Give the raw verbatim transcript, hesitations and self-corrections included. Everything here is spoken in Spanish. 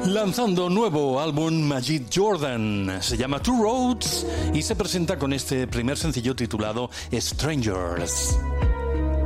Lanzando nuevo álbum, Majid Jordan, se llama Two Roads y se presenta con este primer sencillo titulado Strangers.